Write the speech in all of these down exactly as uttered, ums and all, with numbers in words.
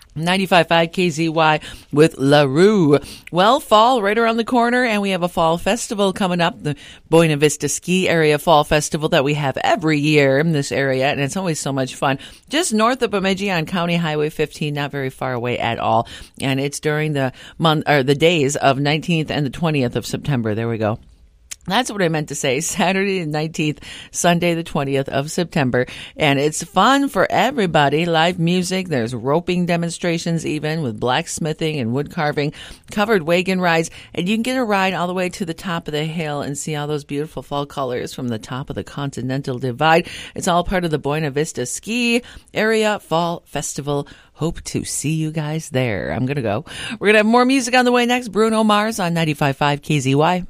ninety-five point five K Z Y with LaRue. Well, fall right around the corner, and we have a fall festival coming up, the Buena Vista Ski Area Fall Festival that we have every year in this area, and it's always so much fun. Just north of Bemidji on County Highway fifteen, not very far away at all, and it's during the month or the days of nineteenth and the twentieth of September. There we go. That's what I meant to say. Saturday the nineteenth, Sunday the twentieth of September. And it's fun for everybody. Live music. There's roping demonstrations even with blacksmithing and wood carving, covered wagon rides. And you can get a ride all the way to the top of the hill and see all those beautiful fall colors from the top of the Continental Divide. It's all part of the Buena Vista Ski Area Fall Festival. Hope to see you guys there. I'm going to go. We're going to have more music on the way next. Bruno Mars on ninety-five point five K Z Y.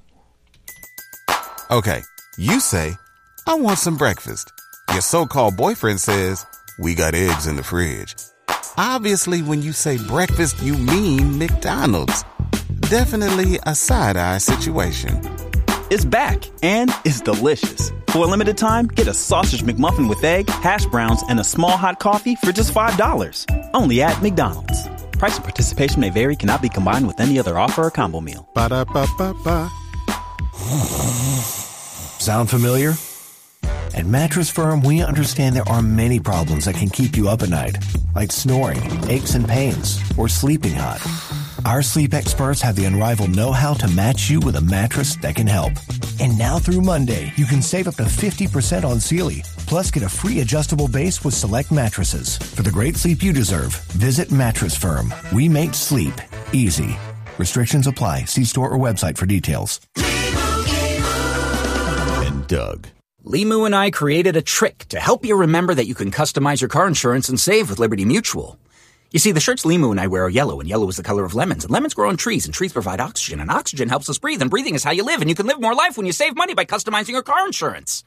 Okay, you say, I want some breakfast. Your so-called boyfriend says, we got eggs in the fridge. Obviously, when you say breakfast, you mean McDonald's. Definitely a side-eye situation. It's back, and it's delicious. For a limited time, get a sausage McMuffin with egg, hash browns, and a small hot coffee for just five dollars. Only at McDonald's. Price and participation may vary, cannot be combined with any other offer or combo meal. Ba-da-ba-ba-ba. Sound familiar? At Mattress Firm, we understand there are many problems that can keep you up at night, like snoring, aches and pains, or sleeping hot. Our sleep experts have the unrivaled know-how to match you with a mattress that can help. And now through Monday, you can save up to fifty percent on Sealy, plus get a free adjustable base with select mattresses. For the great sleep you deserve, visit Mattress Firm. We make sleep easy. Restrictions apply. See store or website for details. And Doug. Limu and I created a trick to help you remember that you can customize your car insurance and save with Liberty Mutual. You see, the shirts Limu and I wear are yellow, and yellow is the color of lemons, and lemons grow on trees, and trees provide oxygen, and oxygen helps us breathe, and breathing is how you live, and you can live more life when you save money by customizing your car insurance.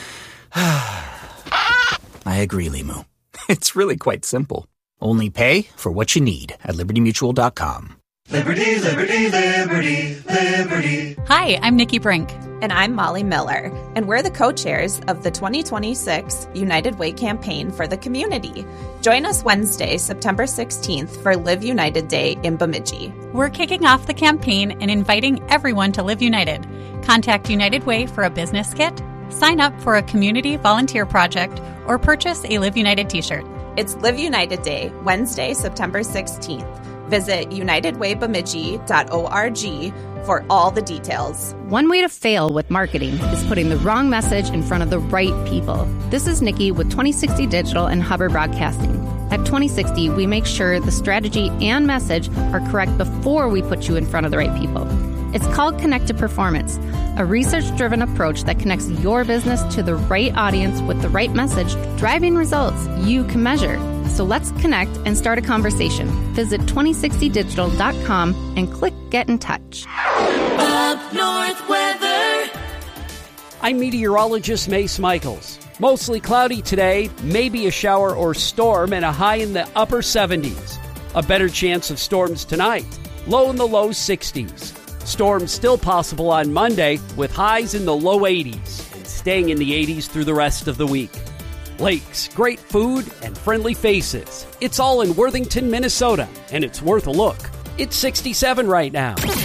I agree, Limu. It's really quite simple. Only pay for what you need at liberty mutual dot com. Liberty, liberty, liberty, liberty. Hi, I'm Nikki Brink. And I'm Molly Miller, and we're the co-chairs of the twenty twenty-six United Way campaign for the community. Join us Wednesday, September sixteenth for Live United Day in Bemidji. We're kicking off the campaign and inviting everyone to Live United. Contact United Way for a business kit, sign up for a community volunteer project, or purchase a Live United t-shirt. It's Live United Day, Wednesday, September sixteenth. Visit united way bemidji dot org for all the details. One way to fail with marketing is putting the wrong message in front of the right people. This is Nikki with twenty sixty Digital and Hubbard Broadcasting. At twenty sixty, we make sure the strategy and message are correct before we put you in front of the right people. It's called Connected Performance, a research-driven approach that connects your business to the right audience with the right message, driving results you can measure. So let's connect and start a conversation. Visit twenty sixty digital dot com and click Get in Touch. Up North weather. I'm meteorologist Mace Michaels. Mostly cloudy today, maybe a shower or storm, and a high in the upper seventies. A better chance of storms tonight, low in the low sixties. Storms still possible on Monday with highs in the low eighties and staying in the eighties through the rest of the week. Lakes, great food, and friendly faces. It's all in Worthington, Minnesota, and it's worth a look. It's sixty-seven right now.